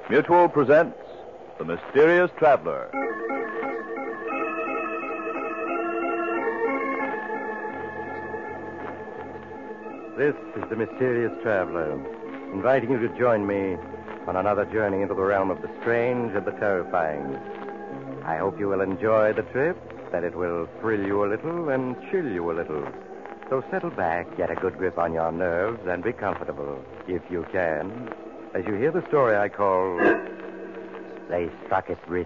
Mutual presents The Mysterious Traveler. This is The Mysterious Traveler, inviting you to join me on another journey into the realm of the strange and the terrifying. I hope you will enjoy the trip, that it will thrill you a little and chill you a little. So settle back, get a good grip on your nerves, and be comfortable, if you can, as you hear the story I call They Struck It Rich.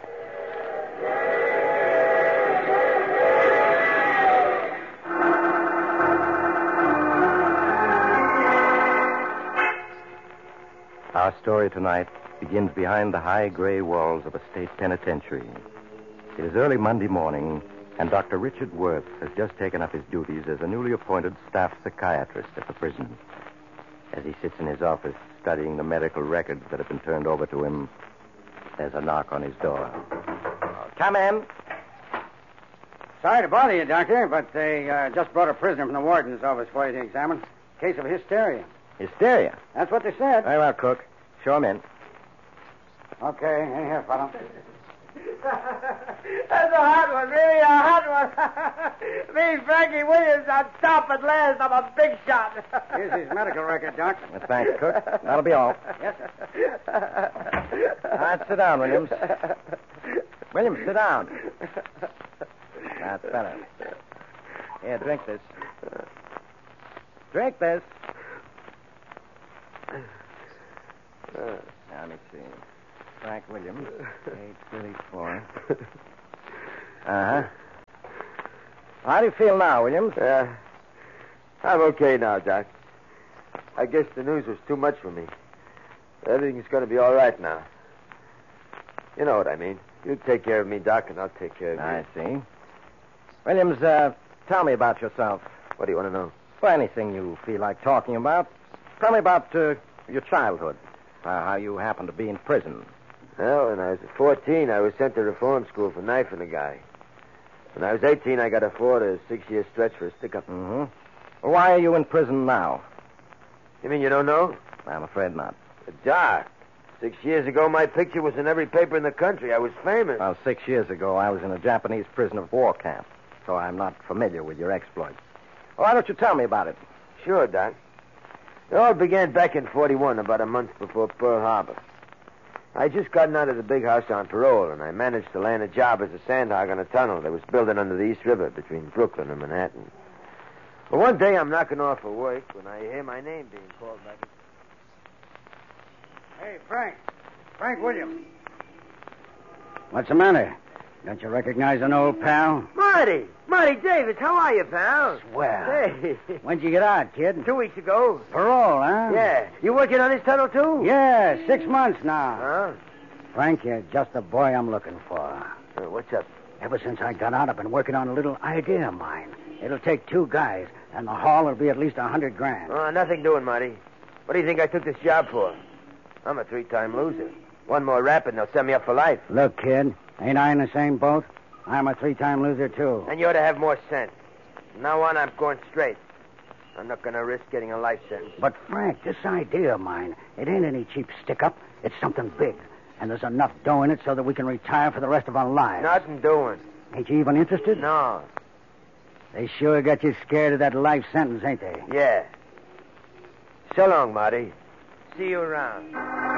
Our story tonight begins behind the high gray walls of a state penitentiary. It is early Monday morning, and Dr. Richard Worth has just taken up his duties as a newly appointed staff psychiatrist at the prison. As he sits in his office studying the medical records that have been turned over to him, there's a knock on his door. Come in. Sorry to bother you, Doctor, but they just brought a prisoner from the warden's office for you to examine. Case of hysteria. Hysteria? That's what they said. Very well, Cook. Show him in. Okay, in here, fellow. That's a hot one, really a hot one. Me, Frankie Williams, on top at last. I'm a big shot. Here's his medical record, Doc. Thanks, Cook. That'll be all. Yes, sir. All right, sit down, Williams. Williams, sit down. That's better. Here, drink this. Drink this. Now, let me see. Frank Williams, age 34. Uh-huh. How do you feel now, Williams? I'm okay now, Doc. I guess the news was too much for me. Everything's going to be all right now. You know what I mean. You take care of me, Doc, and I'll take care of you. I see. Williams, tell me about yourself. What do you want to know? Well, anything you feel like talking about. Tell me about your childhood. How you happened to be in prison. Well, when I was 14, I was sent to reform school for knifing a guy. When I was 18, I got a 4 to 6 year stretch for a stick-up. Mm-hmm. Why are you in prison now? You mean you don't know? I'm afraid not. Doc, 6 years ago, my picture was in every paper in the country. I was famous. Well, 6 years ago, I was in a Japanese prisoner of war camp, so I'm not familiar with your exploits. Why don't you tell me about it? Sure, Doc. It all began back in 41, about a month before Pearl Harbor. I had just gotten out of the big house on parole, and I managed to land a job as a sandhog on a tunnel that was building under the East River between Brooklyn and Manhattan. Well, one day I'm knocking off for work when I hear my name being called back. Hey, Frank. Frank Williams. What's the matter? Don't you recognize an old pal? Marty! Marty Davis, how are you, pal? Swell. Hey. When'd you get out, kid? 2 weeks ago. Parole, huh? Yeah. You working on this tunnel, too? Yeah, 6 months now. Huh? Frank, you're just the boy I'm looking for. What's up? Ever since I got out, I've been working on a little idea of mine. It'll take 2 guys, and the haul will be at least $100,000. Oh, nothing doing, Marty. What do you think I took this job for? I'm a 3-time loser. One more rap and they'll send me up for life. Look, kid, ain't I in the same boat? I'm a 3-time loser, too. And you ought to have more sense. From now on, I'm going straight. I'm not going to risk getting a life sentence. But, Frank, this idea of mine, it ain't any cheap stick-up. It's something big. And there's enough dough in it so that we can retire for the rest of our lives. Nothing doing. Ain't you even interested? No. They sure got you scared of that life sentence, ain't they? Yeah. So long, Marty. See you around.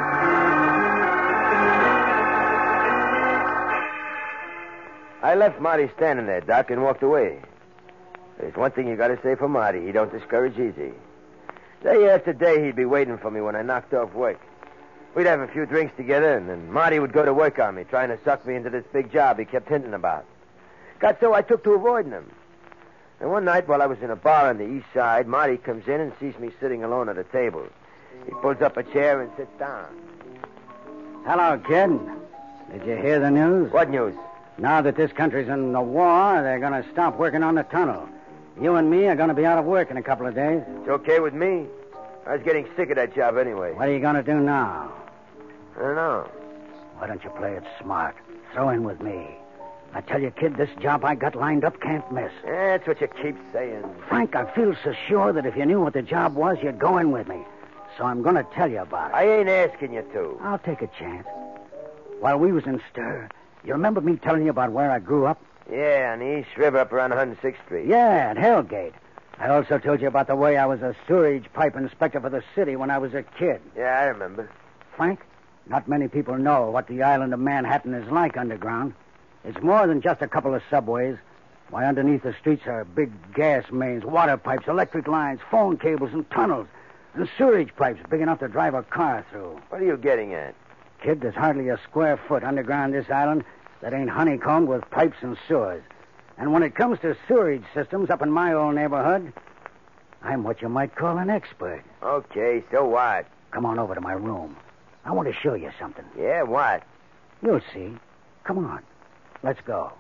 I left Marty standing there, Doc, and walked away. There's one thing you got to say for Marty. He don't discourage easy. Day after day, he'd be waiting for me when I knocked off work. We'd have a few drinks together, and then Marty would go to work on me, trying to suck me into this big job he kept hinting about. Got so I took to avoiding him. And one night, while I was in a bar on the east side, Marty comes in and sees me sitting alone at a table. He pulls up a chair and sits down. Hello, kid. Did you hear the news? What news? Now that this country's in the war, they're going to stop working on the tunnel. You and me are going to be out of work in a couple of days. It's okay with me. I was getting sick of that job anyway. What are you going to do now? I don't know. Why don't you play it smart? Throw in with me. I tell you, kid, this job I got lined up can't miss. That's what you keep saying. Frank, I feel so sure that if you knew what the job was, you'd go in with me. so I'm going to tell you about it. I ain't asking you to. I'll take a chance. While we was in stir, you remember me telling you about where I grew up? Yeah, on the East River up around 106th Street. Yeah, at Hellgate. I also told you about the way I was a sewerage pipe inspector for the city when I was a kid. Yeah, I remember. Frank, not many people know what the island of Manhattan is like underground. It's more than just a couple of subways. Why, underneath the streets are big gas mains, water pipes, electric lines, phone cables, and tunnels, and sewerage pipes big enough to drive a car through. What are you getting at? Kid, there's hardly a square foot underground this island that ain't honeycombed with pipes and sewers. And when it comes to sewerage systems up in my old neighborhood, I'm what you might call an expert. Okay, so what? Come on over to my room. I want to show you something. Yeah, what? You'll see. Come on. Let's go.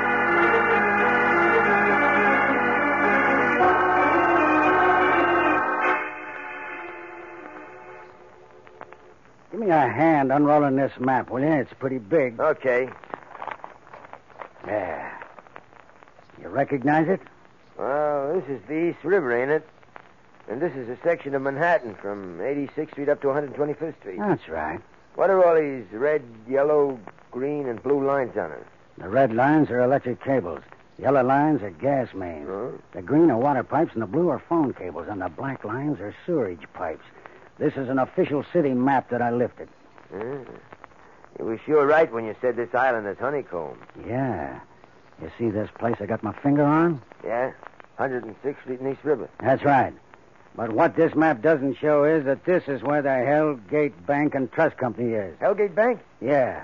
Give me a hand unrolling this map, will you? It's pretty big. Okay. There. You recognize it? Well, this is the East River, ain't it? And this is a section of Manhattan from 86th Street up to 125th Street. That's right. What are all these red, yellow, green, and blue lines on it? The red lines are electric cables. The yellow lines are gas mains. Huh? The green are water pipes, and the blue are phone cables, and the black lines are sewerage pipes. This is an official city map that I lifted. You were sure right when you said this island is honeycomb. Yeah. You see this place I got my finger on? Yeah? 106th Street and East River. That's right. But what this map doesn't show is that this is where the Hellgate Bank and Trust Company is. Hellgate Bank? Yeah.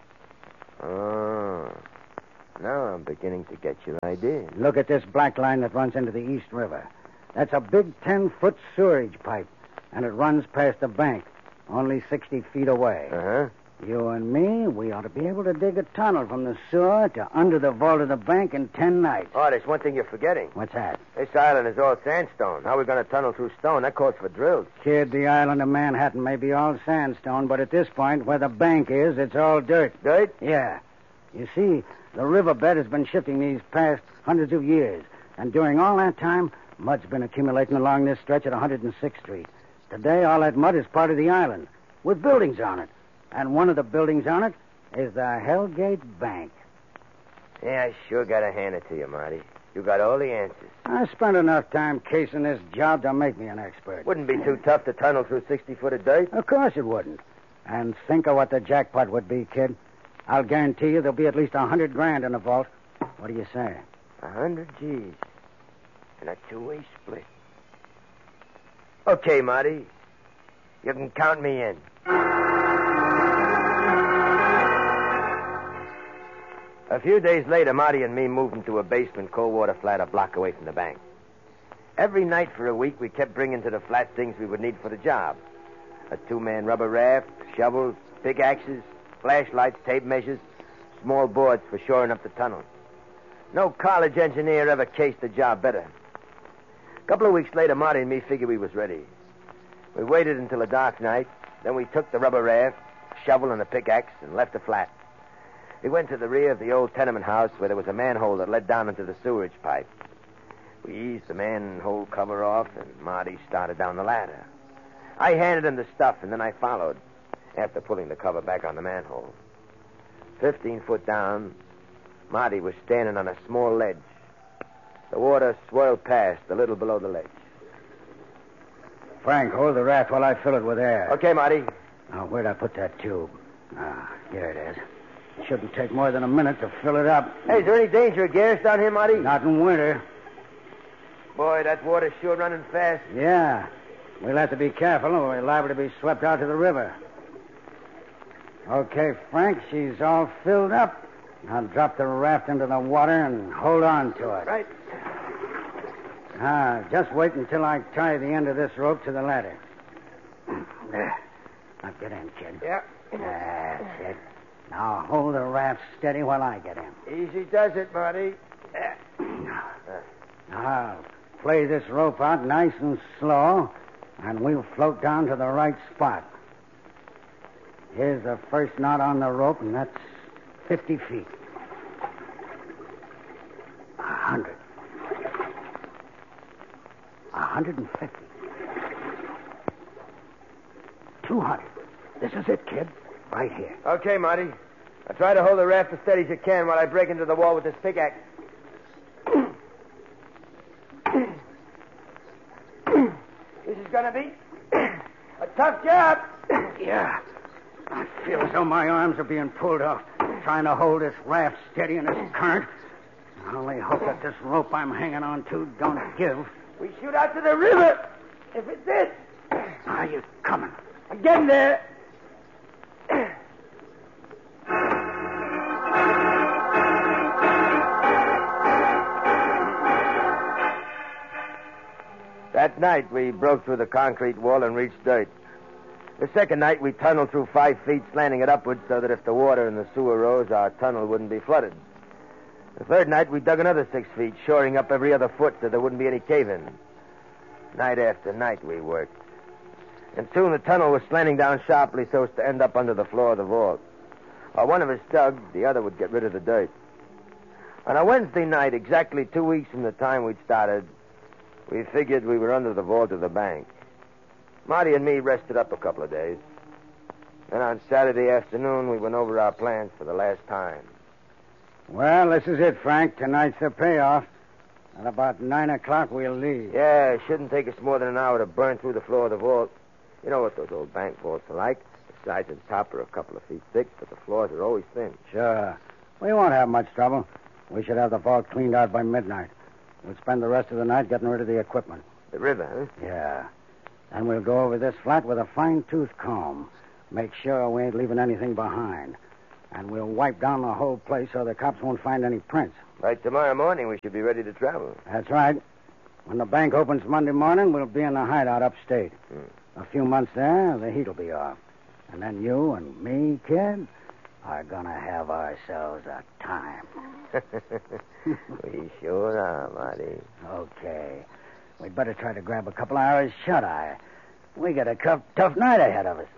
Oh. Now I'm beginning to get your idea. Look at this black line that runs into the East River. That's a big 10-foot sewerage pipe, and it runs past the bank, only 60 feet away. Uh-huh. You and me, we ought to be able to dig a tunnel from the sewer to under the vault of the bank in 10 nights. Oh, there's one thing you're forgetting. What's that? This island is all sandstone. How are we going to tunnel through stone? That calls for drills. Kid, the island of Manhattan may be all sandstone, but at this point, where the bank is, it's all dirt. Dirt? Yeah. You see, the riverbed has been shifting these past hundreds of years, and during all that time, mud's been accumulating along this stretch at 106th Street. Today, all that mud is part of the island, with buildings on it. And one of the buildings on it is the Hellgate Bank. Yeah, I sure got to hand it to you, Marty. You got all the answers. I spent enough time casing this job to make me an expert. Wouldn't be too tough to tunnel through 60 foot of dirt. Of course it wouldn't. And think of what the jackpot would be, kid. I'll guarantee you there'll be at least $100,000 in the vault. What do you say? 100 G's. And a two-way split. Okay, Marty. You can count me in. A few days later, Marty and me moved into a basement cold water flat a block away from the bank. Every night for a week, we kept bringing to the flat things we would need for the job. A two-man rubber raft, shovels, pickaxes, flashlights, tape measures, small boards for shoring up the tunnel. No college engineer ever cased the job better. A couple of weeks later, Marty and me figured we was ready. We waited until a dark night. Then we took the rubber raft, shovel, and a pickaxe and left the flat. We went to the rear of the old tenement house where there was a manhole that led down into the sewerage pipe. We eased the manhole cover off, and Marty started down the ladder. I handed him the stuff, and then I followed, after pulling the cover back on the manhole. 15 foot down, Marty was standing on a small ledge. The water swirled past a little below the ledge. Frank, hold the raft while I fill it with air. Okay, Marty. Now, where'd I put that tube? Here it is. It shouldn't take more than a minute to fill it up. Hey, is there any danger of gas down here, Marty? Not in winter. Boy, that water's sure running fast. Yeah. We'll have to be careful or we're liable to be swept out to the river. Okay, Frank, she's all filled up. I'll drop the raft into the water and hold on to it. Right. Just wait until I tie the end of this rope to the ladder. There. Now get in, kid. Yeah. That's it. Now hold the raft steady while I get in. Easy does it, Marty. Now I'll play this rope out nice and slow, and we'll float down to the right spot. Here's the first knot on the rope, and that's 50 feet. 100. 150. 200. This is it, kid. Right here. Okay, Marty. Now try to hold the raft as steady as you can while I break into the wall with this pickaxe. This is gonna be a tough job. Yeah. I feel as though my arms are being pulled off, trying to hold this raft steady in this current. I only hope that this rope I'm hanging on to don't give. We shoot out to the river. If it did. Are you coming? I'm getting there. That night, we broke through the concrete wall and reached dirt. The second night, we tunneled through 5 feet, slanting it upwards so that if the water in the sewer rose, our tunnel wouldn't be flooded. The third night, we dug another 6 feet, shoring up every other foot so there wouldn't be any cave-in. Night after night, we worked. And soon the tunnel was slanting down sharply so as to end up under the floor of the vault. While one of us dug, the other would get rid of the dirt. On a Wednesday night, exactly 2 weeks from the time we'd started, we figured we were under the vault of the bank. Marty and me rested up a couple of days. Then on Saturday afternoon, we went over our plans for the last time. Well, this is it, Frank. Tonight's the payoff. At about 9 o'clock, we'll leave. Yeah, it shouldn't take us more than an hour to burn through the floor of the vault. You know what those old bank vaults are like. The sides and top are a couple of feet thick, but the floors are always thin. Sure. We won't have much trouble. We should have the vault cleaned out by midnight. We'll spend the rest of the night getting rid of the equipment. The river, huh? Yeah. And we'll go over this flat with a fine-tooth comb. Make sure we ain't leaving anything behind. And we'll wipe down the whole place so the cops won't find any prints. By tomorrow morning, we should be ready to travel. That's right. When the bank opens Monday morning, we'll be in the hideout upstate. A few months there, the heat'll be off. And then you and me, kid, are gonna have ourselves a time. We sure are, Marty. Okay. We'd better try to grab a couple hours shut-eye. We got a tough night ahead of us.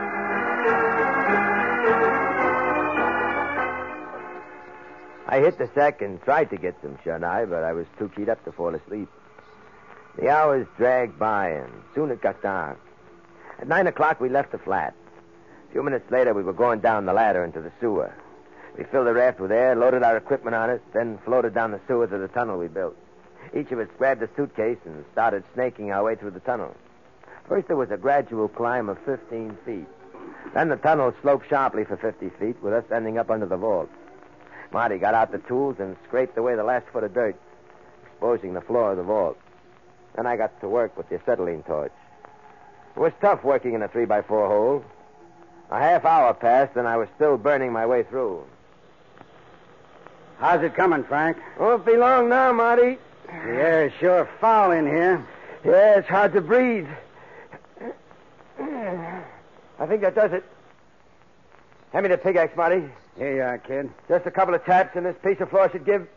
I hit the sack and tried to get some shut-eye, but I was too keyed up to fall asleep. The hours dragged by, and soon it got dark. At 9 o'clock, we left the flat. A few minutes later, we were going down the ladder into the sewer. We filled the raft with air, loaded our equipment on it, then floated down the sewer to the tunnel we built. Each of us grabbed a suitcase and started snaking our way through the tunnel. First, there was a gradual climb of 15 feet. Then the tunnel sloped sharply for 50 feet, with us ending up under the vault. Marty got out the tools and scraped away the last foot of dirt, exposing the floor of the vault. Then I got to work with the acetylene torch. It was tough working in a 3x4 hole. A half hour passed, and I was still burning my way through. How's it coming, Frank? Won't be long now, Marty. The air's sure foul in here. Yeah, it's hard to breathe. I think that does it. Hand me the pickaxe, Marty. Here you are, kid. Just a couple of taps, and this piece of floor should give.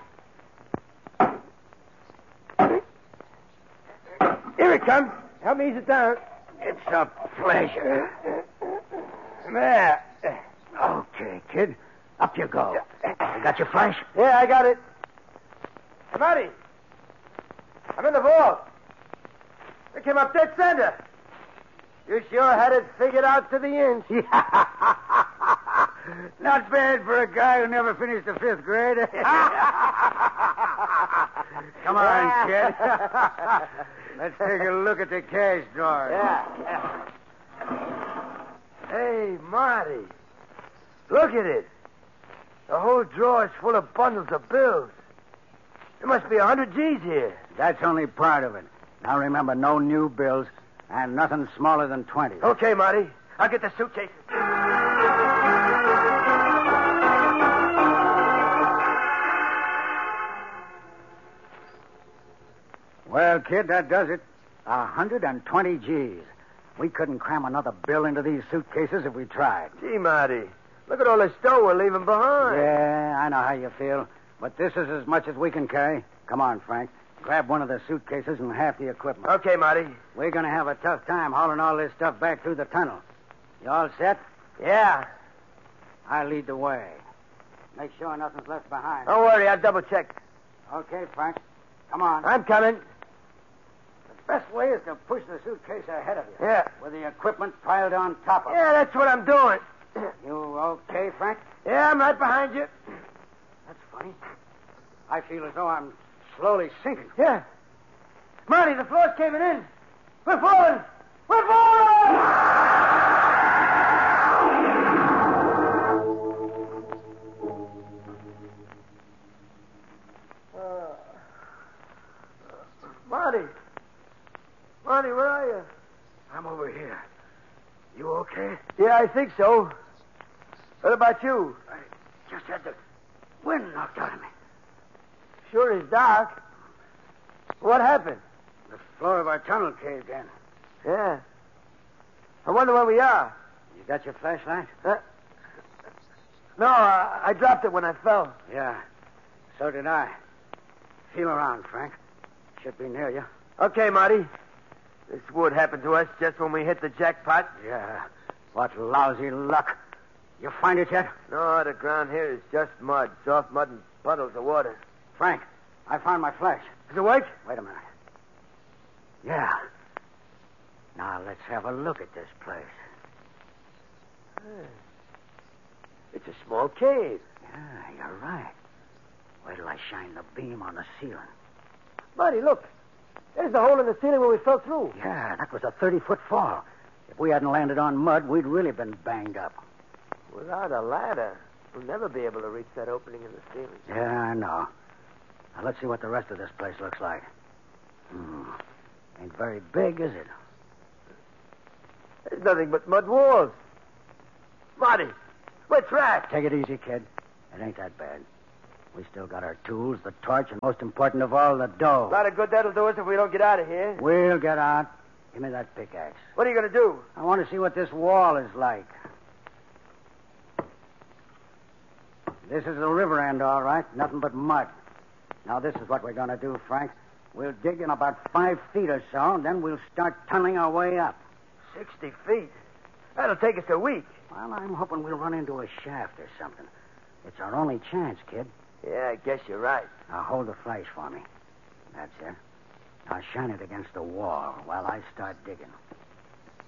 Here it comes. Help me ease it down. It's a pleasure. There. Okay, kid. Up you go. You got your flash? Yeah, I got it. Hey, Marty. I'm in the vault. It came up dead center. You sure had it figured out to the inch. Not bad for a guy who never finished the 5th grade. Come on, kid. Let's take a look at the cash drawer. Yeah. Hey, Marty. Look at it. The whole drawer is full of bundles of bills. There must be 100 G's here. That's only part of it. Now remember, no new bills and nothing smaller than 20. Okay, Marty. I'll get the suitcases. Well, kid, that does it. 120 G's. We couldn't cram another bill into these suitcases if we tried. Gee, Marty. Look at all the dough we're leaving behind. Yeah, I know how you feel. But this is as much as we can carry. Come on, Frank. Grab one of the suitcases and half the equipment. Okay, Marty. We're going to have a tough time hauling all this stuff back through the tunnel. You all set? Yeah. I'll lead the way. Make sure nothing's left behind. Don't worry, I'll double check. Okay, Frank. Come on. I'm coming. The Best way is to push the suitcase ahead of you. Yeah. With the equipment piled on top of it. Yeah, that's what I'm doing. You okay, Frank? Yeah, I'm right behind you. That's funny. I feel as though I'm slowly sinking. Yeah. Marty, the floor's caving in. We're falling. We're falling! Marty. Marty, where are you? I'm over here. You okay? Yeah, I think so. What about you? I just had the wind knocked out of me. Sure is dark. What happened? The floor of our tunnel caved in. Yeah. I wonder where we are. You got your flashlight? No, I dropped it when I fell. Yeah. So did I. Feel around, Frank. Should be near you. Okay, Marty. This would happen to us just when we hit the jackpot. Yeah. What lousy luck. You find it yet? No, the ground here is just mud. Soft mud and puddles of water. Frank, I found my flash. Does it work? Wait a minute. Yeah. Now let's have a look at this place. It's a small cave. Yeah, you're right. Wait till I shine the beam on the ceiling. Marty, look. There's the hole in the ceiling where we fell through. Yeah, that was a 30-foot fall. If we hadn't landed on mud, we'd really been banged up. Without a ladder, we'll never be able to reach that opening in the ceiling. Yeah, I know. Now, let's see what the rest of this place looks like. Ain't very big, is it? There's nothing but mud walls. Marty, we're trapped. Take it easy, kid. It ain't that bad. We still got our tools, the torch, and most important of all, the dough. A lot of good that'll do us if we don't get out of here. We'll get out. Give me that pickaxe. What are you going to do? I want to see what this wall is like. This is the river end, all right. Nothing but mud. Now, this is what we're going to do, Frank. We'll dig in about 5 feet or so, and then we'll start tunneling our way up. 60 feet. That'll take us a week. Well, I'm hoping we'll run into a shaft or something. It's our only chance, kid. Yeah, I guess you're right. Now, hold the flash for me. That's it. Now, shine it against the wall while I start digging.